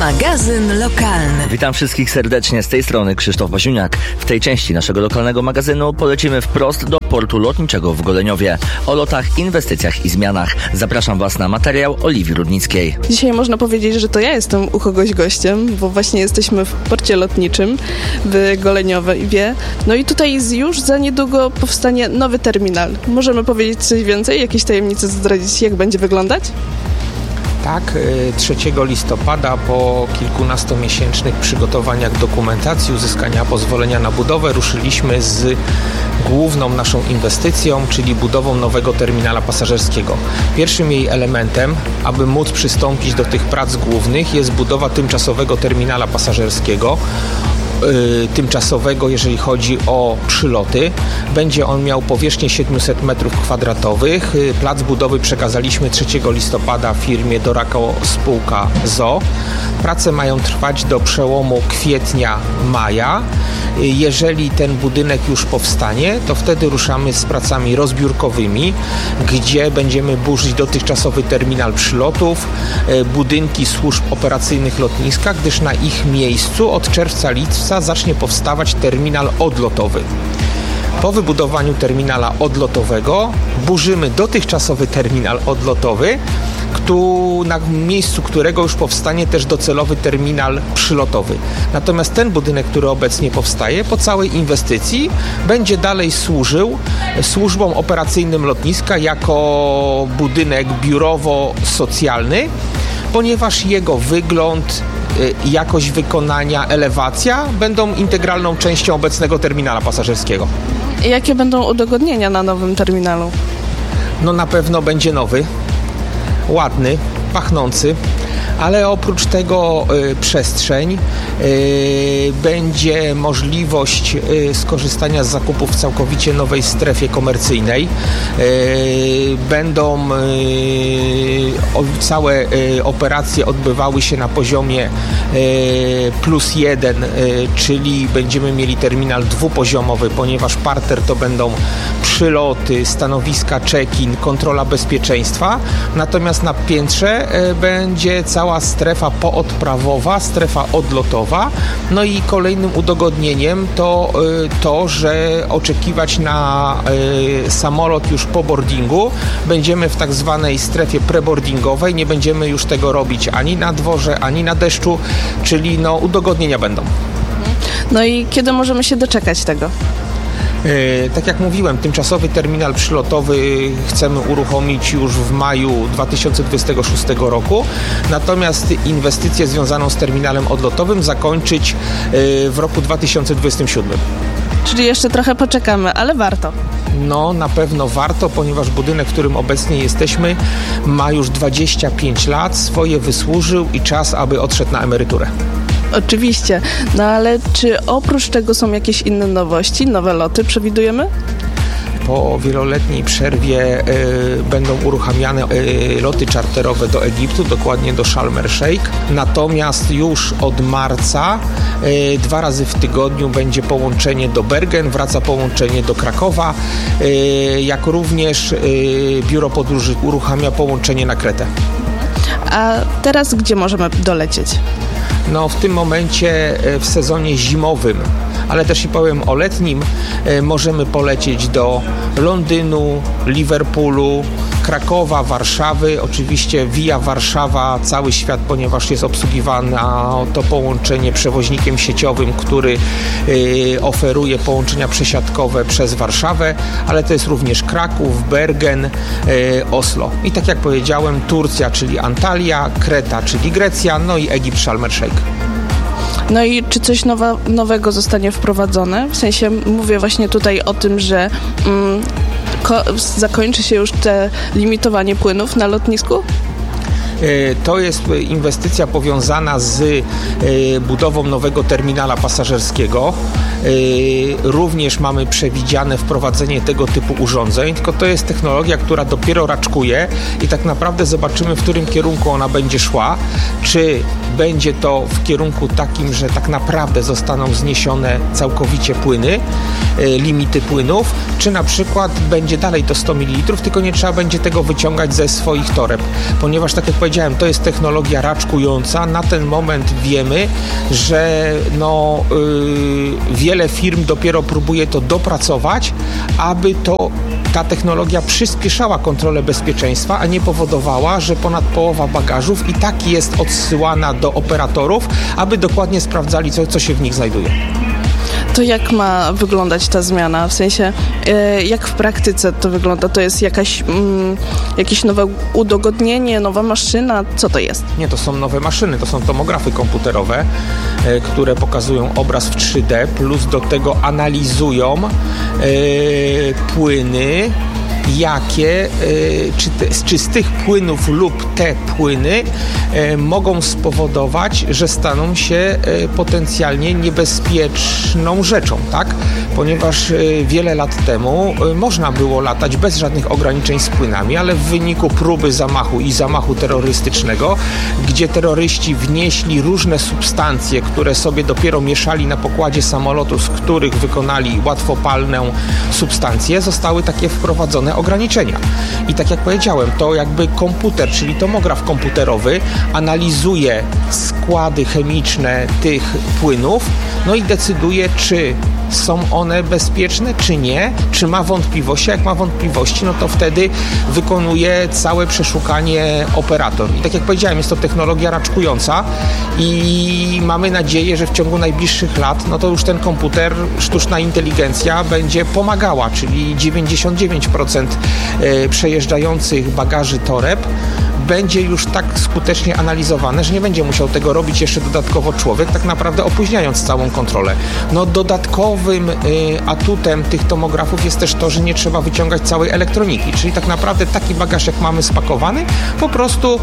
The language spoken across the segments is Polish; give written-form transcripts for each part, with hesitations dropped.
Magazyn lokalny. Witam wszystkich serdecznie, z tej strony Krzysztof Basiuniak. W tej części naszego lokalnego magazynu polecimy wprost do portu lotniczego w Goleniowie. O lotach, inwestycjach i zmianach. Zapraszam Was na materiał Oliwii Rudnickiej. Dzisiaj można powiedzieć, że to ja jestem u kogoś gościem, bo właśnie jesteśmy w porcie lotniczym w Goleniowie. No i tutaj już za niedługo powstanie nowy terminal. Możemy powiedzieć coś więcej? Jakieś tajemnice zdradzić, jak będzie wyglądać? Tak, 3 listopada po kilkunastomiesięcznych przygotowaniach dokumentacji, uzyskania pozwolenia na budowę ruszyliśmy z główną naszą inwestycją, czyli budową nowego terminala pasażerskiego. Pierwszym jej elementem, aby móc przystąpić do tych prac głównych, jest budowa tymczasowego terminala pasażerskiego. Tymczasowego, jeżeli chodzi o przyloty. Będzie on miał powierzchnię 700 m2. Plac budowy przekazaliśmy 3 listopada firmie Dorako Spółka ZOO. Prace mają trwać do przełomu kwietnia-maja. Jeżeli ten budynek już powstanie, to wtedy ruszamy z pracami rozbiórkowymi, gdzie będziemy burzyć dotychczasowy terminal przylotów, budynki służb operacyjnych lotniska, gdyż na ich miejscu od czerwca-lipca zacznie powstawać terminal odlotowy. Po wybudowaniu terminala odlotowego burzymy dotychczasowy terminal odlotowy, na miejscu którego już powstanie też docelowy terminal przylotowy. Natomiast ten budynek, który obecnie powstaje, po całej inwestycji będzie dalej służył służbom operacyjnym lotniska jako budynek biurowo-socjalny, ponieważ jego wygląd, jakość wykonania, elewacja będą integralną częścią obecnego terminala pasażerskiego. Jakie będą udogodnienia na nowym terminalu? No na pewno będzie nowy, ładny, pachnący, ale oprócz tego przestrzeń, będzie możliwość skorzystania z zakupów w całkowicie nowej strefie komercyjnej. Będą całe operacje odbywały się na poziomie +1, czyli będziemy mieli terminal dwupoziomowy, ponieważ parter to będą przyloty, stanowiska check-in, kontrola bezpieczeństwa, natomiast na piętrze będzie cała strefa poodprawowa, strefa odlotowa. No i kolejnym udogodnieniem to, że oczekiwać na samolot już po boardingu będziemy w tak zwanej strefie preboardingowej, nie będziemy już tego robić ani na dworze, ani na deszczu, czyli udogodnienia będą. No i kiedy możemy się doczekać tego? Tak jak mówiłem, tymczasowy terminal przylotowy chcemy uruchomić już w maju 2026 roku, natomiast inwestycję związaną z terminalem odlotowym zakończyć w roku 2027. Czyli jeszcze trochę poczekamy, ale warto. No, na pewno warto, ponieważ budynek, w którym obecnie jesteśmy, ma już 25 lat, swoje wysłużył i czas, aby odszedł na emeryturę. Oczywiście, no ale czy oprócz tego są jakieś inne nowości, nowe loty przewidujemy? Po wieloletniej przerwie będą uruchamiane loty czarterowe do Egiptu, dokładnie do Sharm el-Sheikh. Natomiast już od marca 2 razy w tygodniu będzie połączenie do Bergen, wraca połączenie do Krakowa, jak również biuro podróży uruchamia połączenie na Kretę. A teraz gdzie możemy dolecieć? No, w tym momencie w sezonie zimowym, ale też i powiem o letnim, możemy polecieć do Londynu, Liverpoolu, Krakowa, Warszawy. Oczywiście via Warszawa cały świat, ponieważ jest obsługiwane to połączenie przewoźnikiem sieciowym, który oferuje połączenia przesiadkowe przez Warszawę, ale to jest również Kraków, Bergen, Oslo. I tak jak powiedziałem, Turcja, czyli Antalya, Kreta, czyli Grecja, no i Egipt, Sharm el-Sheikh. No i czy coś nowego zostanie wprowadzone? W sensie mówię właśnie tutaj o tym, że zakończy się już te limitowanie płynów na lotnisku? To jest inwestycja powiązana z budową nowego terminala pasażerskiego. Również mamy przewidziane wprowadzenie tego typu urządzeń, tylko to jest technologia, która dopiero raczkuje i tak naprawdę zobaczymy, w którym kierunku ona będzie szła. Czy będzie to w kierunku takim, że tak naprawdę zostaną zniesione całkowicie płyny, limity płynów, czy na przykład będzie dalej to 100 ml, tylko nie trzeba będzie tego wyciągać ze swoich toreb, ponieważ tak jak powiedziałem, to jest technologia raczkująca. Na ten moment wiemy, że wiele firm dopiero próbuje to dopracować, aby ta technologia przyspieszała kontrolę bezpieczeństwa, a nie powodowała, że ponad połowa bagażów i tak jest odsyłana do operatorów, aby dokładnie sprawdzali, co się w nich znajduje. To jak ma wyglądać ta zmiana? W sensie, jak w praktyce to wygląda? To jest jakieś nowe udogodnienie, nowa maszyna? Co to jest? Nie, to są nowe maszyny, to są tomografy komputerowe, które pokazują obraz w 3D, plus do tego analizują płyny, czy z tych płynów lub te płyny mogą spowodować, że staną się potencjalnie niebezpieczną rzeczą, tak? Ponieważ wiele lat temu można było latać bez żadnych ograniczeń z płynami, ale w wyniku próby zamachu terrorystycznego, gdzie terroryści wnieśli różne substancje, które sobie dopiero mieszali na pokładzie samolotu, z których wykonali łatwopalną substancję, zostały takie wprowadzone ograniczenia. I tak jak powiedziałem, to jakby komputer, czyli tomograf komputerowy analizuje składy chemiczne tych płynów, no i decyduje, czy są one bezpieczne, czy nie, czy ma wątpliwości. Jak ma wątpliwości, no to wtedy wykonuje całe przeszukanie operator. I tak jak powiedziałem, jest to technologia raczkująca i mamy nadzieję, że w ciągu najbliższych lat, no to już ten komputer, sztuczna inteligencja będzie pomagała, czyli 99% przejeżdżających bagaży toreb będzie już tak skutecznie analizowane, że nie będzie musiał tego robić jeszcze dodatkowo człowiek, tak naprawdę opóźniając całą kontrolę. No dodatkowym atutem tych tomografów jest też to, że nie trzeba wyciągać całej elektroniki, czyli tak naprawdę taki bagaż, jak mamy spakowany, po prostu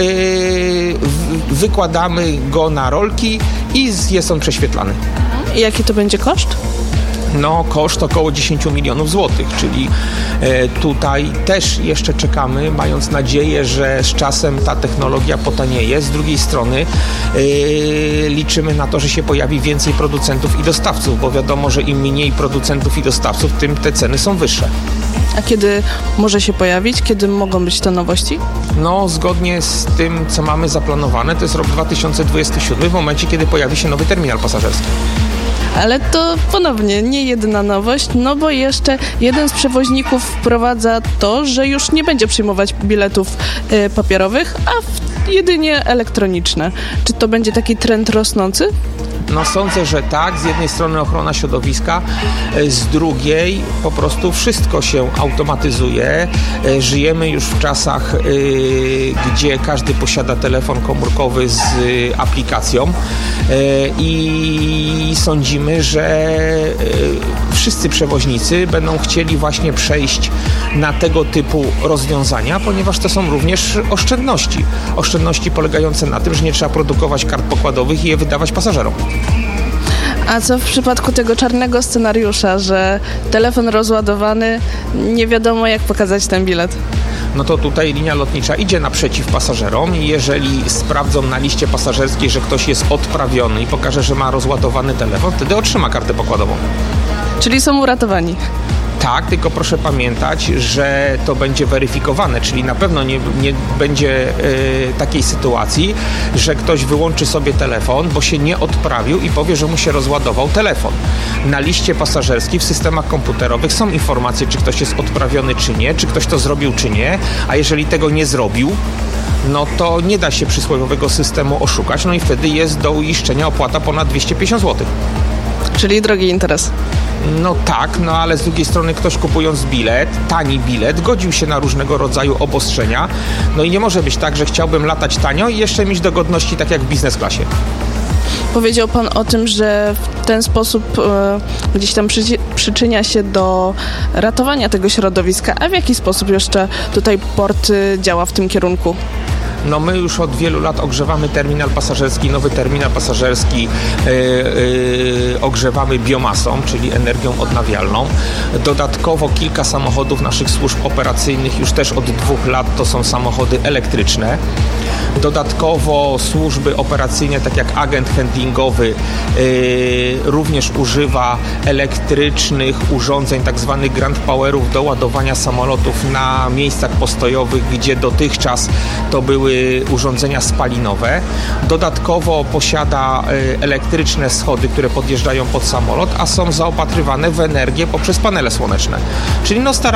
wykładamy go na rolki i jest on prześwietlany. I jaki to będzie koszt? No, koszt około 10 milionów złotych, czyli tutaj też jeszcze czekamy, mając nadzieję, że z czasem ta technologia potanieje. Z drugiej strony liczymy na to, że się pojawi więcej producentów i dostawców, bo wiadomo, że im mniej producentów i dostawców, tym te ceny są wyższe. A kiedy może się pojawić? Kiedy mogą być te nowości? No, zgodnie z tym, co mamy zaplanowane, to jest rok 2027, w momencie, kiedy pojawi się nowy terminal pasażerski. Ale to ponownie nie jedyna nowość, no bo jeszcze jeden z przewoźników wprowadza to, że już nie będzie przyjmować biletów papierowych, a jedynie elektroniczne. Czy to będzie taki trend rosnący? No sądzę, że tak. Z jednej strony ochrona środowiska, z drugiej po prostu wszystko się automatyzuje. Żyjemy już w czasach, gdzie każdy posiada telefon komórkowy z aplikacją i sądzimy, że wszyscy przewoźnicy będą chcieli właśnie przejść na tego typu rozwiązania, ponieważ to są również oszczędności. Oszczędności polegające na tym, że nie trzeba produkować kart pokładowych i je wydawać pasażerom. A co w przypadku tego czarnego scenariusza, że telefon rozładowany, nie wiadomo jak pokazać ten bilet? No to tutaj linia lotnicza idzie naprzeciw pasażerom i jeżeli sprawdzą na liście pasażerskiej, że ktoś jest odprawiony i pokaże, że ma rozładowany telefon, wtedy otrzyma kartę pokładową. Czyli są uratowani. Tak, tylko proszę pamiętać, że to będzie weryfikowane, czyli na pewno nie będzie takiej sytuacji, że ktoś wyłączy sobie telefon, bo się nie odprawił i powie, że mu się rozładował telefon. Na liście pasażerskiej w systemach komputerowych są informacje, czy ktoś jest odprawiony, czy nie, czy ktoś to zrobił, czy nie, a jeżeli tego nie zrobił, no to nie da się przysłowiowego systemu oszukać, no i wtedy jest do uiszczenia opłata ponad 250 zł. Czyli drogi interes. No tak, no ale z drugiej strony ktoś kupując bilet, tani bilet, godził się na różnego rodzaju obostrzenia. No i nie może być tak, że chciałbym latać tanio i jeszcze mieć dogodności tak jak w biznes klasie. Powiedział Pan o tym, że w ten sposób gdzieś tam przyczynia się do ratowania tego środowiska. A w jaki sposób jeszcze tutaj port działa w tym kierunku? No my już od wielu lat ogrzewamy terminal pasażerski, nowy terminal pasażerski ogrzewamy biomasą, czyli energią odnawialną. Dodatkowo kilka samochodów naszych służb operacyjnych już też od 2 lat to są samochody elektryczne. Dodatkowo służby operacyjne, tak jak agent handlingowy, również używa elektrycznych urządzeń, tak zwanych Grand Powerów do ładowania samolotów na miejscach postojowych, gdzie dotychczas to były urządzenia spalinowe. Dodatkowo posiada elektryczne schody, które podjeżdżają pod samolot, a są zaopatrywane w energię poprzez panele słoneczne. Czyli